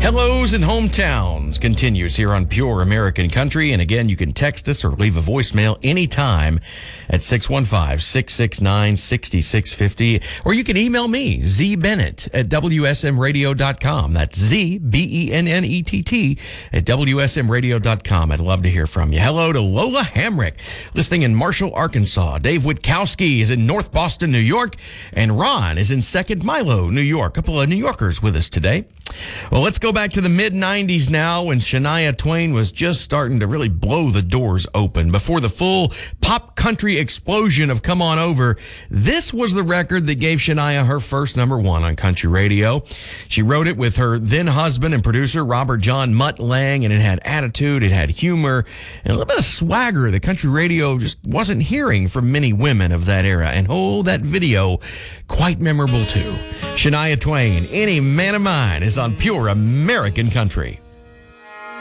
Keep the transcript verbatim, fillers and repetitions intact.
Hellos and Hometowns continues here on Pure American Country. And again, you can text us or leave a voicemail anytime at six one five, six six nine, six six five zero. Or you can email me, zbennett at w s m radio dot com. That's Z B E N N E T T at w s m radio dot com. I'd love to hear from you. Hello to Lola Hamrick, listening in Marshall, Arkansas. Dave Witkowski is in North Boston, New York. And Ron is in Second Milo, New York. A couple of New Yorkers with us today. Well, let's go back to the mid nineties now, when Shania Twain was just starting to really blow the doors open. Before the full pop country explosion of Come On Over, this was the record that gave Shania her first number one on country radio. She wrote it with her then husband and producer, Robert John Mutt Lang, and it had attitude, it had humor, and a little bit of swagger that country radio just wasn't hearing from many women of that era. And oh, that video, quite memorable too. Shania Twain, Any Man of Mine, is on Pure American Country.